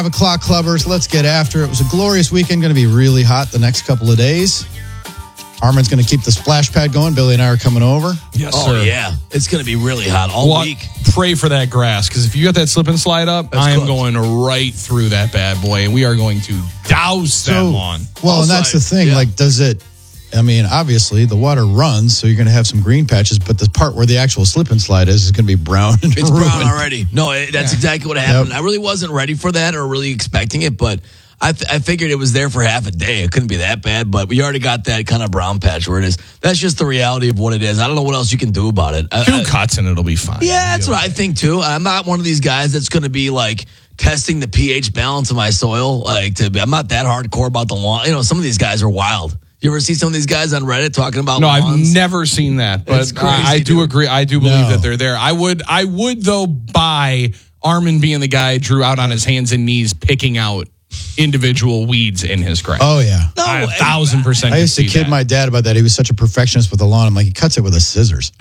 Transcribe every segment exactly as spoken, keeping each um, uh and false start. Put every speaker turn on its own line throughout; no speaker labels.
Five o'clock clubbers, let's get after it. It was a glorious weekend, going to be really hot the next couple of days. Armin's going to keep the splash pad going. Billy and I are coming over.
Yes,
oh,
sir.
yeah. It's going to be really hot all
well,
week.
Pray for that grass, because if you got that slip and slide up,
That's
I am
cooked.
going right through that bad boy, and we are going to douse
So,
that lawn.
well,
Also,
and that's the thing.
yeah.
Like, does it, I mean, obviously the water runs, so you're going to have some green patches, but the part where the actual slip and slide is is going to be brown and
It's
ruined.
brown already. No, it, that's
Yeah.
exactly what happened.
Yep.
I really wasn't ready for that or really expecting it, but I, th- I figured it was there for half a day. It couldn't be that bad, but we already got that kind of brown patch where it is. That's just the reality of what it is. I don't know what else you can do about it. I-
Two
I-
cuts and it'll be fine.
Yeah, that's what I think too. I'm not one of these guys that's going to be like testing the pH balance of my soil. Like, to be, I'm not that hardcore about the lawn. You know, some of these guys are wild. You ever see some of these guys on Reddit talking about
No,
lawns?
I've never seen that, but
It's crazy,
I, I do
dude.
agree. I do believe
No.
that they're there. I would, I would though, buy Armin being the guy drew out on his hands and knees picking out individual weeds in his grass.
Oh, yeah.
No,
I a
and-
thousand percent.
I used to
could see
kid
that.
my dad about that. He was such a perfectionist with the lawn. I'm like, he cuts it with a scissors.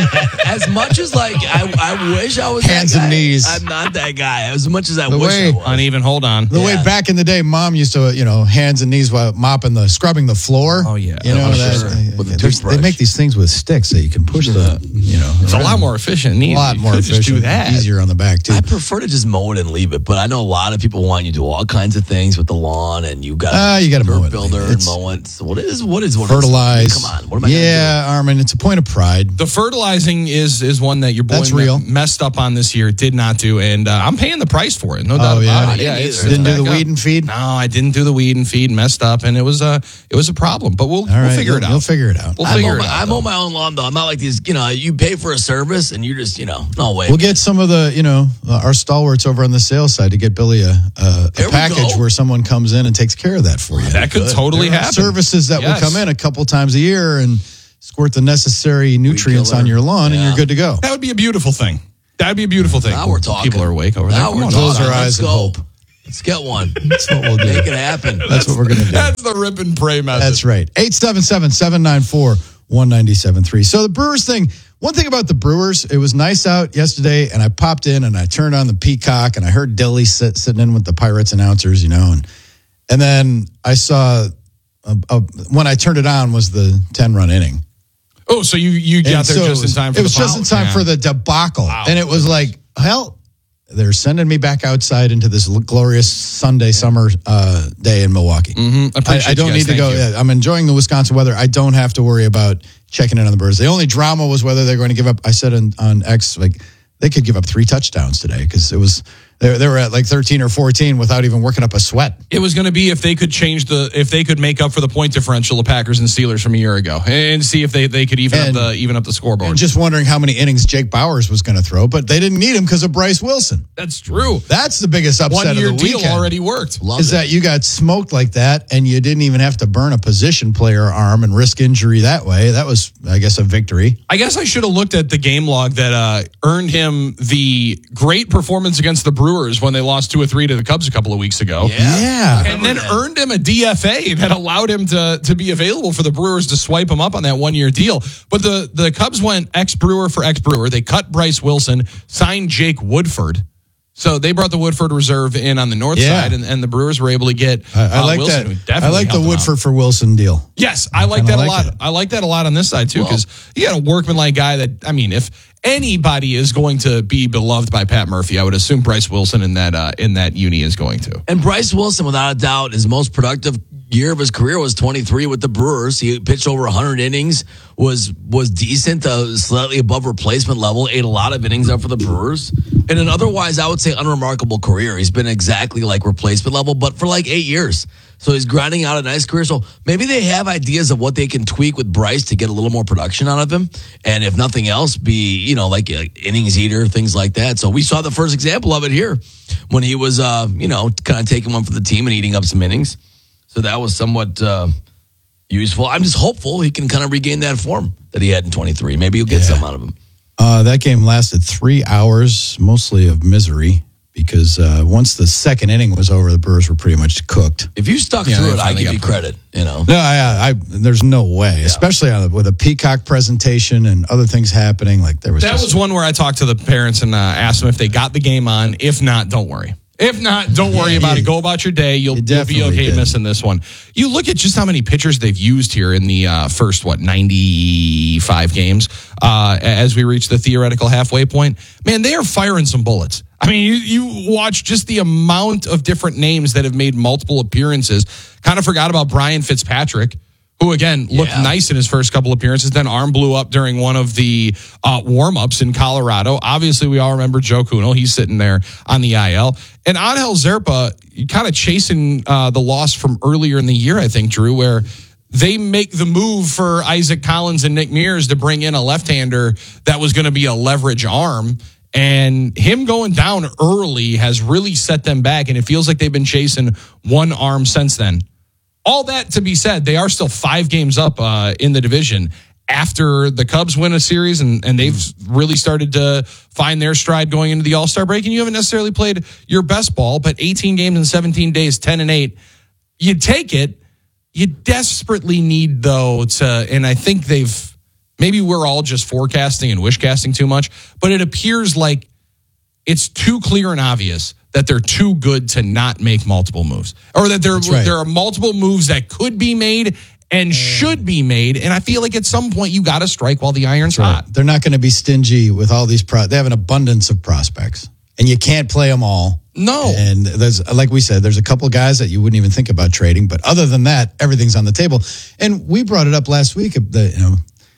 As much as like I, I wish I was
Hands
that
and
guy,
knees.
I'm not that guy. As much as I
The
wish
way-
I was.
uneven. Hold on.
The way
Yeah.
back in the day, Mom used to, you know, hands and knees while mopping the, scrubbing the floor.
Oh, yeah.
You know,
Oh,
that,
sure.
uh,
With a
there's-
toothbrush.
they make these things with sticks that you can push the, you know.
It's a lot more efficient. And
A
easy.
lot
You
more
could just
efficient.
do that.
Easier on the back, too.
I prefer to just mow it and leave it, but I know a lot of people want you to do all kinds of things with the lawn, and you got
Ah, you gotta mow it.
builder and
It's-
mow it. So what is what is what
Fertilize.
Is, come on, what am I
Yeah, Armin, it's a point of pride.
The fertilizing is is one that your boy
That's
me-
real.
messed up on this year. Did not do, and uh, I'm paying the price for it. No doubt
Oh, yeah?
about
I
it.
didn't
Yeah,
either.
it's,
Didn't do
back
the
up.
weed and feed?
No, I didn't do the weed and feed. Messed up, and it was a it was a problem. But we'll
All right,
we'll figure
you'll,
it out.
You'll figure it out.
We'll
I mow,
figure it
my,
out.
I mow
though.
my own lawn though. I'm not like these. You know, you pay for a service, and you just you know no way.
We'll get some of the, you know, uh, our stalwarts over on the sales side to get Billy a, a,
There
a
we
package
go.
where someone comes in and takes care of that for you.
That could totally
There are
happen.
services that
Yes.
will come in a couple times a year and squirt the necessary nutrients
killer.
on your lawn, and
Yeah.
you're good to go.
That would be a beautiful thing. That would be a beautiful thing.
Now we're talking.
People are awake over there.
Now
Come
we're
on,
talking.
close our
Let's
eyes and
go.
hope.
Let's get one.
That's what we'll do.
Make it happen.
That's what we're going to do.
That's the rip and pray method.
That's right. eight seven seven, seven nine four, one nine seven three. So the Brewers thing, one thing about the Brewers, it was nice out yesterday, and I popped in and I turned on the Peacock, and I heard Dilly sit, sitting in with the Pirates announcers, you know, and and then I saw, a, a, when I turned it on was the ten-run inning.
Oh, so you you got
And
there
so
just
it was,
in time for
It
the
was just in
foul?
time
Yeah.
for the debacle.
Wow.
And it was like, hell, they're sending me back outside into this glorious Sunday summer uh, day in Milwaukee.
Mhm.
I,
Appreciate
I don't
you
need
guys.
to go.
Thank you.
Yeah, I'm enjoying the Wisconsin weather. I don't have to worry about checking in on the Birds. The only drama was whether they're going to give up. I said on, on X, like, they could give up three touchdowns today because it was they, they were at like thirteen or fourteen without even working up a sweat.
It was going to be if they could change the if they could make up for the point differential of Packers and Steelers from a year ago, and see if they, they could even
And-
up the even up the scoreboard.
And just wondering how many innings Jake Bowers was going to throw, but they didn't need him because of Bryce Wilson.
That's true.
That's the biggest upset
One year
of the
deal
weekend.
already worked.
Love
is
it.
that you got smoked like that and you didn't even have to burn a position player arm and risk injury that way. That was, I guess, a victory.
I guess I should have looked at the game log that uh, earned him the great performance against the Brewers when they lost two or three to the Cubs a couple of weeks ago.
Yeah.
Yeah.
And then earned him a D F A that allowed him to to be available for the Brewers to swipe him up on that one year deal. But the the Cubs went ex Brewer for ex Brewer. They cut Bryce Wilson, signed Jake Woodford. So they brought the Woodford reserve in on the north
Yeah.
side, and, and the Brewers were able to get
I, I
uh,
like
Wilson, who
that.
definitely
I like the
helped them out.
Woodford for Wilson deal.
Yes, I like
kinda
that a
like
lot.
it.
I like that a lot on this side too, because you got a workmanlike guy that, I mean, if anybody is going to be beloved by Pat Murphy, I would assume Bryce Wilson in that uh, in that uni is going to.
And Bryce Wilson, without a doubt, his most productive year of his career was twenty-three with the Brewers. He pitched over one hundred innings, was was decent, uh, slightly above replacement level, ate a lot of innings up for the Brewers. And an otherwise, I would say, unremarkable career. He's been exactly like replacement level, but for like eight years. So he's grinding out a nice career. So maybe they have ideas of what they can tweak with Bryce to get a little more production out of him. And if nothing else, be, you know, like uh, innings eater, things like that. So we saw the first example of it here when he was, uh, you know, kind of taking one for the team and eating up some innings. So that was somewhat uh, useful. I'm just hopeful he can kind of regain that form that he had in twenty-three. Maybe you'll get
Yeah.
something out of him.
Uh, that game lasted three hours, mostly of misery, because uh, once the second inning was over, the Brewers were pretty much cooked.
If you stuck
Yeah,
through
they
it, I
finally
give you
got
credit, you know.
No, I, I, there's no way, especially on, with a Peacock presentation and other things happening. Like there was
That
just,
was one where I talked to the parents and uh, asked them if they got the game on. If not, don't worry. If not, don't worry
Yeah,
about
you-
it. Go about your day. You'll,
you
you'll be
definitely
okay
did.
missing this one. You look at just how many pitchers they've used here in the uh, first, what, ninety-five games uh, as we reach the theoretical halfway point. Man, they are firing some bullets. I mean, you, you watch just the amount of different names that have made multiple appearances. Kind of forgot about Brian Fitzpatrick, who, again, looked
Yeah.
nice in his first couple appearances, then arm blew up during one of the uh, warm-ups in Colorado. Obviously, we all remember Joe Kuhnel. He's sitting there on the I L. And Angel Zerpa, kind of chasing uh, the loss from earlier in the year, I think, Drew, where they make the move for Isaac Collins and Nick Mears to bring in a left-hander that was going to be a leverage arm. And him going down early has really set them back, and it feels like they've been chasing one arm since then. All that to be said, they are still five games up uh, in the division after the Cubs win a series, and, and they've really started to find their stride going into the All-Star break. And you haven't necessarily played your best ball, but eighteen games in seventeen days, ten and eight, you take it. You desperately need, though, to, and I think they've, maybe we're all just forecasting and wishcasting too much, but it appears like it's too clear and obvious that they're too good to not make multiple moves, or that there,
right.
there are multiple moves that could be made and should be made. And I feel like at some point you got to strike while the iron's hot.
They're not going to be stingy with all these. Pro- they have an abundance of prospects, and you can't play them all.
No.
And there's, like we said, there's a couple guys that you wouldn't even think about trading. But other than that, everything's on the table. And we brought it up last week. The, you know,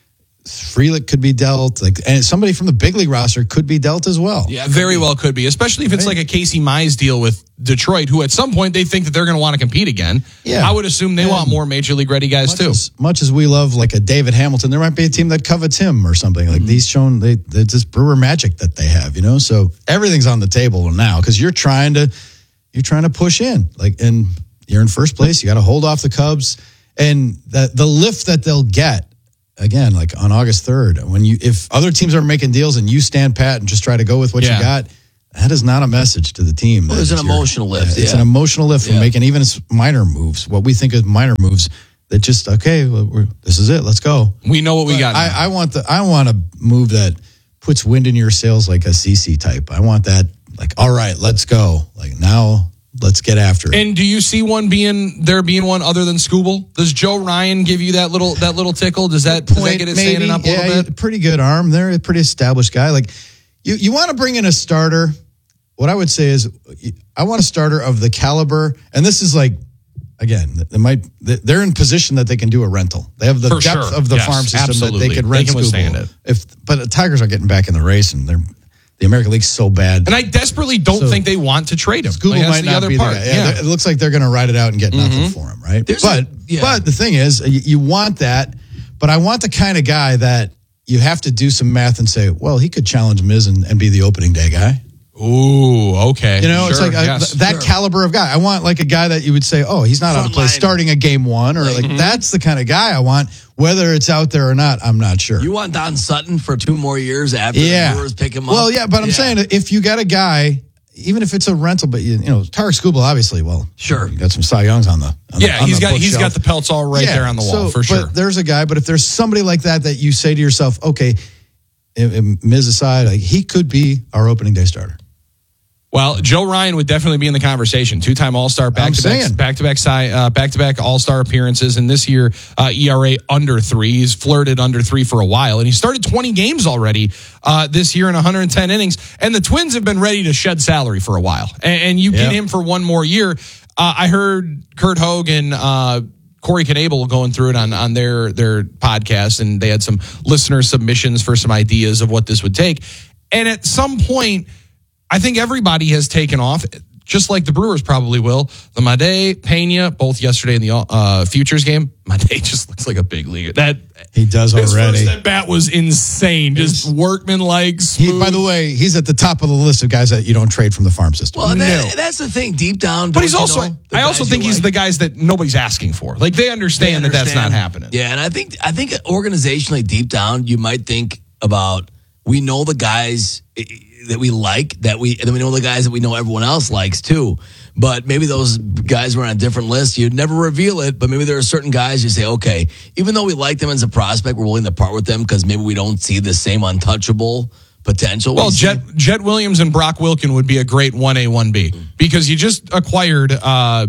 Frelick could be dealt, like, and somebody from the big league roster could be dealt as well.
Yeah, very well could be, especially if it's like a Casey Mize deal with Detroit, who at some point they think that they're going to want to compete again.
Yeah.
I would assume they
And
want more major league ready guys
Much
too.
as, much as we love like a David Hamilton, there might be a team that covets him or something. Like these shown, they it's this Brewer magic that they have, you know. So everything's on the table now because you're trying to you're trying to push in, like, and you're in first place. You got to hold off the Cubs, and the the lift that they'll get. Again, like on August third, when you if other teams are making deals and you stand pat and just try to go with what
Yeah.
you got, that is not a message to the team.
Well, there's
That
an
you're-
emotional lift,
It's
yeah.
an emotional lift from
Yeah.
making even s- minor moves. What we think of minor moves that just okay, well, we're, this is it. Let's go.
We know what we got.
I,
now.
I want the I want a move that puts wind in your sails like a C C type. I want that like all right, let's go. Like now. Let's get after it.
And do you see one being there being one other than Scooble? Does Joe Ryan give you that little that little tickle? Does that, does that get it
maybe.
standing up a
yeah,
little
he's
bit?
a pretty good arm. They're a pretty established guy. Like you, you want to bring in a starter. What I would say is, I want a starter of the caliber. And this is like, again, they might they're in position that they can do a rental. They have the
For
depth
sure.
of the
Yes,
farm system
absolutely.
that they could
They
rent.
can withstand
Scooble.
it.
If but the Tigers are getting back in the race, and they're the American League's so bad.
And I desperately don't
So-
think they want to trade him.
Google
Like, that's
might
the
not
other
be
part.
there. Yeah, It looks like they're going to ride it out and get nothing for him, right?
There's
but
a- yeah.
but the thing is, you, you want that, but I want the kind of guy that you have to do some math and say, well, he could challenge Miz and, and be the opening day guy.
Ooh, okay.
You know, it's
Sure,
like a,
yes.
that
Sure.
caliber of guy. I want like a guy that you would say, oh, he's not out of place
Frontline.
starting a game one, or like that's the kind of guy I want. Whether it's out there or not, I'm not sure.
You want Don Sutton for two more years after
yeah.
the Brewers pick him up?
Well, yeah, but I'm saying if you got a guy, even if it's a rental, but you, you know, Tarek Skubal, obviously, well,
Sure.
you got some Cy Youngs on the on
Yeah,
the, on
he's
the
got he's
bookshelf.
got the pelts all right
Yeah,
there on the wall
so-
for sure.
But there's a guy, but if there's somebody like that that you say to yourself, okay, if- if Miz aside, like he could be our opening day starter.
Well, Joe Ryan would definitely be in the conversation. Two-time All-Star, back-to-back,
saying.
back-to-back, uh, back-to-back All-Star appearances, and this year uh, E R A under three. He's flirted under three for a while, and he started twenty games already uh, this year in one hundred ten innings. And the Twins have been ready to shed salary for a while, and, and you get
Yeah.
him for one more year. Uh, I heard Kurt Hogan. Uh, Corey Knebel going through it on, on their their podcast, and they had some listener submissions for some ideas of what this would take. And at some point, I think everybody has taken off, just like the Brewers probably will. The Made, Pena, both yesterday in the uh, Futures game. Made just looks like a big leaguer. That
He does
his
already.
first at bat was insane, just workmanlike.
He,
Smooth.
by the way, he's at the top of the list of guys that you don't trade from the farm system.
Well, that,
No.
that's the thing. Deep down,
but he's
don't you
also.
know, the
I also
guys
think
you
he's
like-
the guys that nobody's asking for. Like they understand,
They
that that's not
understand.
happening.
Yeah, and I think I think organizationally, deep down, you might think about we know the guys eh, that we like that we and then we know the guys that we know everyone else likes too. But maybe those guys were on a different list. You'd never reveal it, but maybe there are certain guys you say, okay, even though we like them as a prospect, we're willing to part with them because maybe we don't see the same untouchable potential.
Well,
We
Jet
see-
Jet Williams and Brock Wilken would be a great one A, one B because you just acquired uh,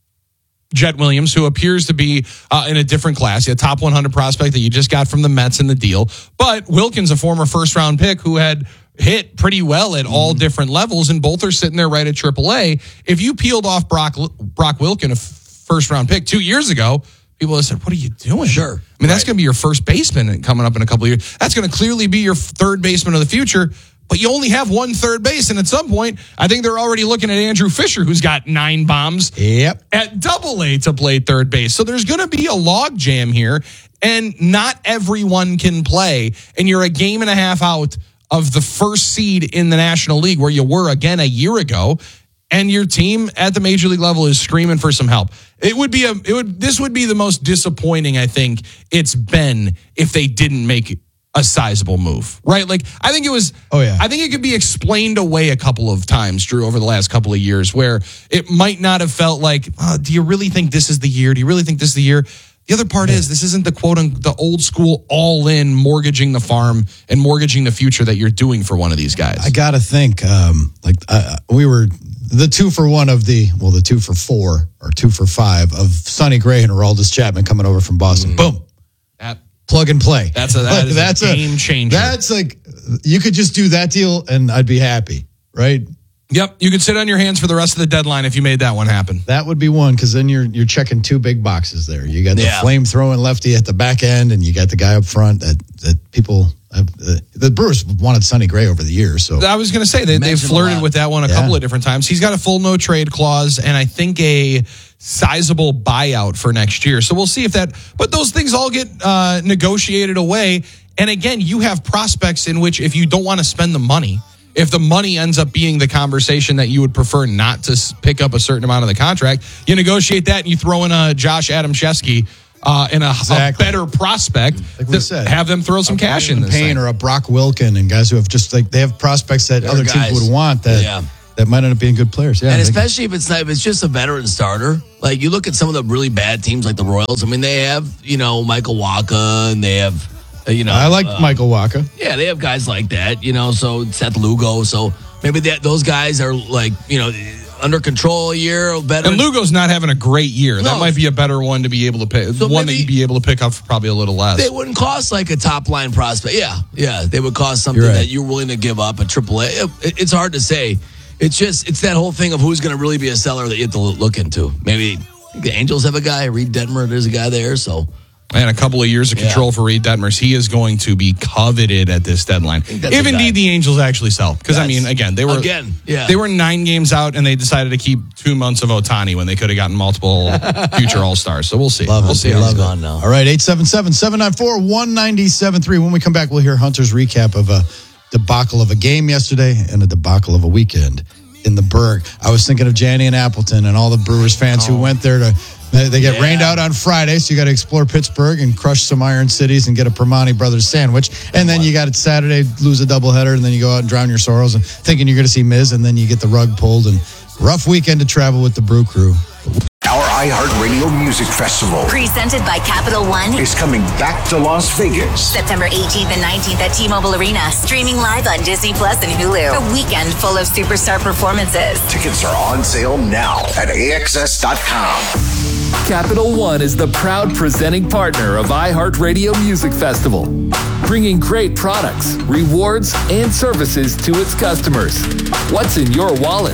Jet Williams, who appears to be uh, in a different class, a top one hundred prospect that you just got from the Mets in the deal. But Wilkins, a former first round pick who had hit pretty well at all different levels, and both are sitting there right at triple A. If you peeled off Brock Brock Wilken, a first round pick two years ago, people have said, what are you doing?
Sure.
I mean, that's going to be your first baseman coming up in a couple of years. That's going to clearly be your third baseman of the future. But you only have one third base. And at some point, I think they're already looking at Andrew Fisher, who's got nine bombs
Yep.
at double A to play third base. So there's going to be a log jam here. And not everyone can play. And you're a game and a half out of the first seed in the National League, where you were again a year ago. And your team at the major league level is screaming for some help. It would be a, it would, this would be the most disappointing, I think, it's been if they didn't make a sizable move, right? Like, I think it was,
Oh, yeah.
I think it could be explained away a couple of times, Drew, over the last couple of years, where it might not have felt like, oh, do you really think this is the year? Do you really think this is the year? The other part is this isn't the quote unquote, the old school all in mortgaging the farm and mortgaging the future that you're doing for one of these guys.
I got to think, um, like uh, we were the two for one of the, well, the two for four or two for five of Sonny Gray and Aroldis Chapman coming over from Boston. Boom.
That,
Plug and play.
That's a, that
Like,
is
that's
a game changer.
That's like, you could just do that deal and I'd be happy, right?
Yep, you could sit on your hands for the rest of the deadline if you made that one happen.
That would be one, because then you're you're checking two big boxes there. You got the
Yeah.
flame throwing lefty at the back end, and you got the guy up front that that people have, uh, the Brewers wanted Sonny Gray over the years. So
I was going to say they, they've
Mentioned a
flirted
lot.
with that one a
Yeah.
couple of different times. He's got a full no trade clause and I think a sizable buyout for next year. So we'll see if that, but those things all get uh, negotiated away. And again, you have prospects in which if you don't want to spend the money, if the money ends up being the conversation that you would prefer not to s- pick up a certain amount of the contract, you negotiate that and you throw in a Josh Adamczewski uh, and a,
Exactly.
a better prospect
Like we
to
said.
have them throw some cash in this
Payne
thing.
or a Brock Wilken and guys who have just like they have prospects that
They're
other
guys.
teams would want that
Yeah.
that might end up being good players. Yeah,
And
they-
especially if it's not, if it's just a veteran starter, like you look at some of the really bad teams like the Royals. I mean, they have, you know, Michael Wacha and they have, uh, you know,
I like
uh,
Michael Wacha.
yeah, they have guys like that, you know, so Seth Lugo. So maybe that those guys are like, you know, under control a year, better.
And Lugo's not having a great year. That
No.
might be a better one to be able to pick.
So
one that
maybe-
you'd be able to pick up for probably a little less.
They wouldn't cost like a top line prospect. Yeah, yeah, they would cost something
You're right.
that you're willing to give up at triple A. It, it's hard to say. It's just it's that whole thing of who's going to really be a seller that you have to look into. Maybe the Angels have a guy, Reed Detmer. There's a guy there, so.
And a couple of years of control
Yeah.
for Reed Detmers. He is going to be coveted at this deadline.
that's
If
a guy.
indeed the Angels actually sell. Because, I
That's-
mean, again, they were
again, yeah.
they were nine games out and they decided to keep two months of Ohtani when they could have gotten multiple future All-Stars. So we'll see.
Love
we'll
it.
see.
He's
Love it.
gone now.
All right, eight seven seven, seven nine four, one nine seven three. When we come back, we'll hear Hunter's recap of a debacle of a game yesterday and a debacle of a weekend in the Berg. I was thinking of Janny and Appleton and all the Brewers fans who went there to, they, they get
Yeah.
rained out on Friday, so you got to explore Pittsburgh and crush some Iron Cities and get a Permani Brothers sandwich. And then you got it Saturday, lose a doubleheader, and then you go out and drown your sorrows and thinking you're going to see Miz, and then you get the rug pulled. And rough weekend to travel with the Brew Crew.
Our iHeartRadio Music Festival
Presented by Capital One.
is coming back to Las Vegas.
September eighteenth and nineteenth at T-Mobile Arena. Streaming live on Disney Plus and Hulu. A weekend full of superstar performances.
Tickets are on sale now at A X S dot com.
Capital One is the proud presenting partner of iHeartRadio Music Festival, bringing great products, rewards, and services to its customers. What's in your wallet?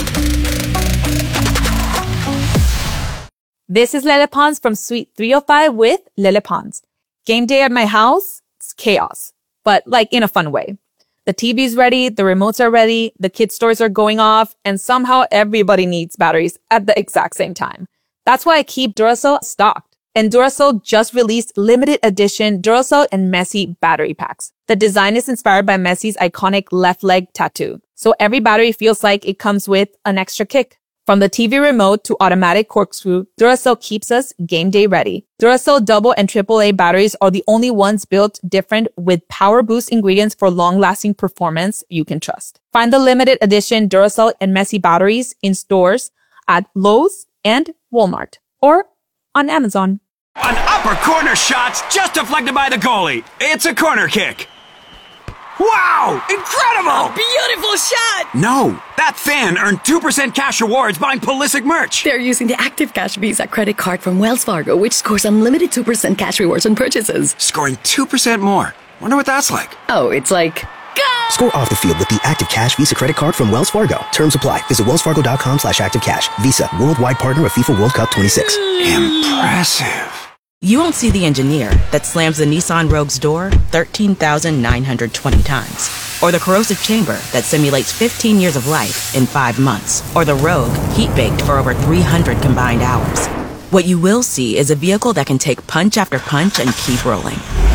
This is Lele Pons from Suite three oh five with Lele Pons. Game day at my house, it's chaos, but like in a fun way. The T V's ready, the remotes are ready, the kids' stores are going off, and somehow everybody needs batteries at the exact same time. That's why I keep Duracell stocked. And Duracell just released limited edition Duracell and Messi battery packs. The design is inspired by Messi's iconic left leg tattoo. So every battery feels like it comes with an extra kick. From the T V remote to automatic corkscrew, Duracell keeps us game day ready. Duracell double and triple A batteries are the only ones built different with power boost ingredients for long-lasting performance you can trust. Find the limited edition Duracell and Messi batteries in stores at Lowe's and Walmart or on Amazon.
An upper corner shot's just deflected by the goalie. It's a corner kick. Wow! Incredible!
Beautiful shot!
No, that fan earned two percent cash rewards buying Pulisic merch.
They're using the Active Cash Visa credit card from Wells Fargo, which scores unlimited two percent cash rewards on purchases.
Scoring two percent more. Wonder what that's like.
Oh, it's like... Go!
Score off the field with the Active Cash Visa credit card from Wells Fargo. Terms apply. Visit wellsfargo.com slash active cash. Visa, worldwide partner of FIFA World Cup twenty-six.
Impressive.
You won't see the engineer that slams the Nissan Rogue's door thirteen thousand nine hundred twenty times. Or the corrosive chamber that simulates fifteen years of life in five months. Or the Rogue heat-baked for over three hundred combined hours. What you will see is a vehicle that can take punch after punch and keep rolling.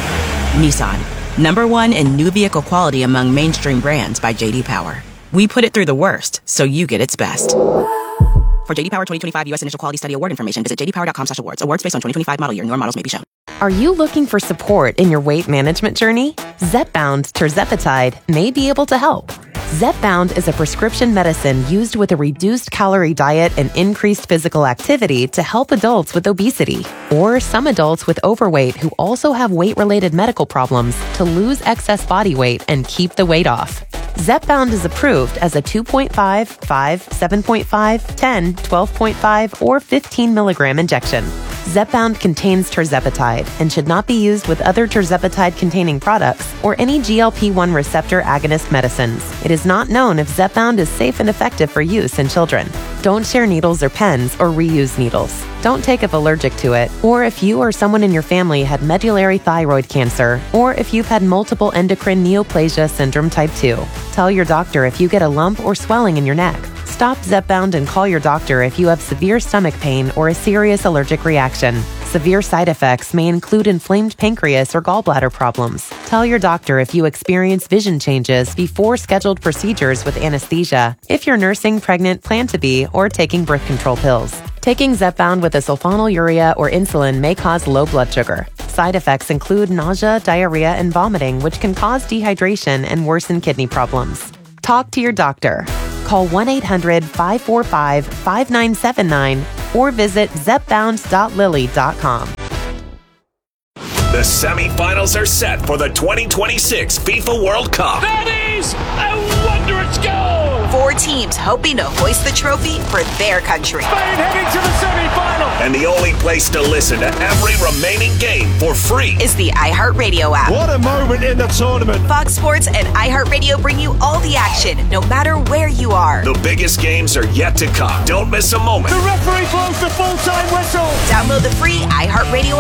Nissan, number one in new vehicle quality among mainstream brands by J D Power. We put it through the worst, so you get its best. For J D Power twenty twenty-five U S Initial Quality Study Award information, visit j d power dot com slash awards. Awards based on twenty twenty-five model year. Newer models may be shown.
Are you looking for support in your weight management journey? Zepbound tirzepatide may be able to help. Zepbound is a prescription medicine used with a reduced calorie diet and increased physical activity to help adults with obesity or some adults with overweight who also have weight-related medical problems to lose excess body weight and keep the weight off. Zepbound is approved as a two point five, five, seven point five, ten, twelve point five, or fifteen milligram injection. Zepbound contains tirzepatide and should not be used with other tirzepatide-containing products or any G L P one receptor agonist medicines. It is not known if Zepbound is safe and effective for use in children. Don't share needles or pens or reuse needles. Don't take if allergic to it, or if you or someone in your family had medullary thyroid cancer, or if you've had multiple endocrine neoplasia syndrome type two. Tell your doctor if you get a lump or swelling in your neck. Stop Zepbound and call your doctor if you have severe stomach pain or a serious allergic reaction. Severe side effects may include inflamed pancreas or gallbladder problems. Tell your doctor if you experience vision changes before scheduled procedures with anesthesia, if you're nursing, pregnant, plan to be, or taking birth control pills. Taking Zepbound with a sulfonylurea or insulin may cause low blood sugar. Side effects include nausea, diarrhea, and vomiting, which can cause dehydration and worsen kidney problems. Talk to your doctor. Call one eight hundred, five four five, five nine seven nine or visit zepbound dot lilly dot com.
The semifinals are set for the twenty twenty-six FIFA World Cup.
That is a wondrous goal!
Four teams hoping to hoist the trophy for their country.
Spain heading to the semifinal!
And the only place to listen to every remaining game for free
is the iHeartRadio app.
What a moment in the tournament!
Fox Sports and iHeartRadio bring you all the action, no matter where you are.
The biggest games are yet to come. Don't miss a moment.
The referee blows the full-time whistle!
Download the free iHeartRadio